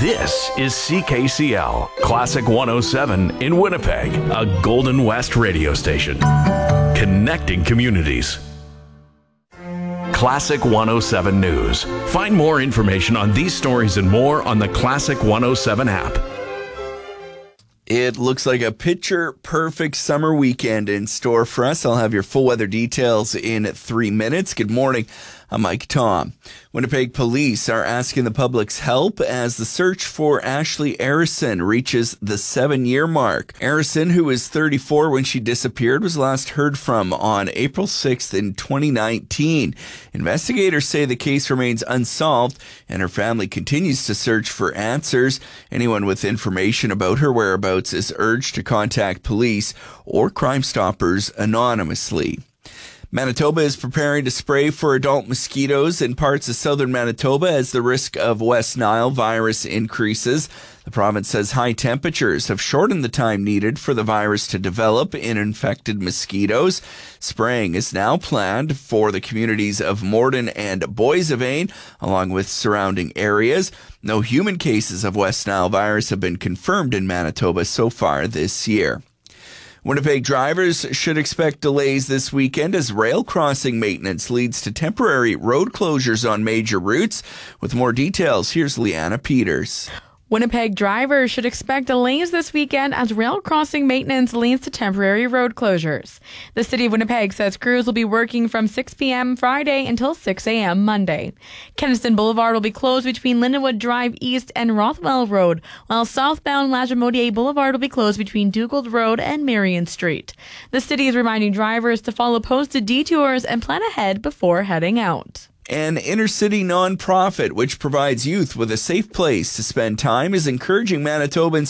This is CKCL, Classic 107 in Winnipeg, a Golden West radio station. Connecting communities. Classic 107 News. Find more information on these stories and more on the Classic 107 app. It looks like a picture-perfect summer weekend in store for us. I'll have your full weather details in 3 minutes. Good morning. I'm Mike Tom. Winnipeg police are asking the public's help as the search for Ashley Arison reaches the 7-year mark. Arison, who was 34 when she disappeared, was last heard from on April 6th in 2019. Investigators say the case remains unsolved and her family continues to search for answers. Anyone with information about her whereabouts is urged to contact police or Crime Stoppers anonymously. Manitoba is preparing to spray for adult mosquitoes in parts of southern Manitoba as the risk of West Nile virus increases. The province says high temperatures have shortened the time needed for the virus to develop in infected mosquitoes. Spraying is now planned for the communities of Morden and Boissevain, along with surrounding areas. No human cases of West Nile virus have been confirmed in Manitoba so far this year. Winnipeg drivers should expect delays this weekend as rail crossing maintenance leads to temporary road closures on major routes. With more details, here's Leanna Peters. Winnipeg drivers should expect delays this weekend as rail crossing maintenance leads to temporary road closures. The City of Winnipeg says crews will be working from 6 p.m. Friday until 6 a.m. Monday. Keniston Boulevard will be closed between Lindenwood Drive East and Rothwell Road, while southbound Lagimodiere Boulevard will be closed between Dugald Road and Marion Street. The city is reminding drivers to follow posted detours and plan ahead before heading out. An inner-city nonprofit which provides youth with a safe place to spend time is encouraging Manitobans